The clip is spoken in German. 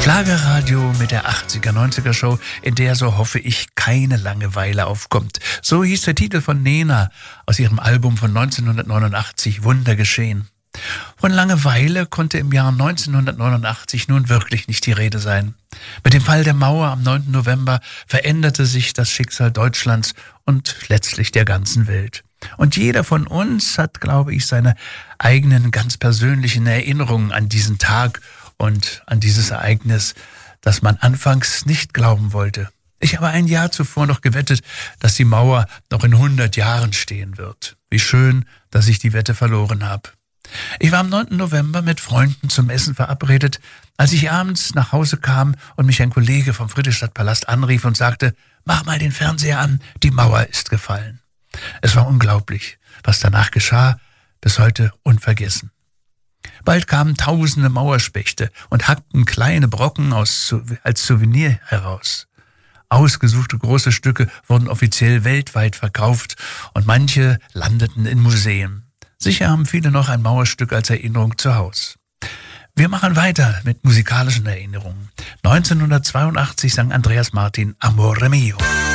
Schlagerradio mit der 80er, 90er Show, in der, so hoffe ich, keine Langeweile aufkommt. So hieß der Titel von Nena aus ihrem Album von 1989, Wunder geschehen. Von Langeweile konnte im Jahr 1989 nun wirklich nicht die Rede sein. Mit dem Fall der Mauer am 9. November veränderte sich das Schicksal Deutschlands und letztlich der ganzen Welt. Und jeder von uns hat, glaube ich, seine eigenen ganz persönlichen Erinnerungen an diesen Tag und an dieses Ereignis, das man anfangs nicht glauben wollte. Ich habe ein Jahr zuvor noch gewettet, dass die Mauer noch in 100 Jahren stehen wird. Wie schön, dass ich die Wette verloren habe. Ich war am 9. November mit Freunden zum Essen verabredet, als ich abends nach Hause kam und mich ein Kollege vom Friedrichstadtpalast anrief und sagte, mach mal den Fernseher an, die Mauer ist gefallen. Es war unglaublich, was danach geschah, bis heute unvergessen. Bald kamen tausende Mauerspechte und hackten kleine Brocken als Souvenir heraus. Ausgesuchte große Stücke wurden offiziell weltweit verkauft und manche landeten in Museen. Sicher haben viele noch ein Mauerstück als Erinnerung zu Hause. Wir machen weiter mit musikalischen Erinnerungen. 1982 sang Andreas Martin Amore Mio.